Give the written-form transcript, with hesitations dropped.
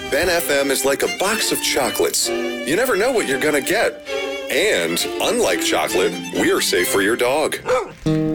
Ben FM is like a box of chocolates. You never know what you're going to get. And, unlike chocolate, we're safe for your dog.